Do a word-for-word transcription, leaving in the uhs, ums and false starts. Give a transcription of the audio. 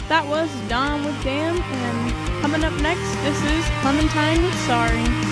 that was Dom with Damn, and coming up next, this is Clementine with Sorry.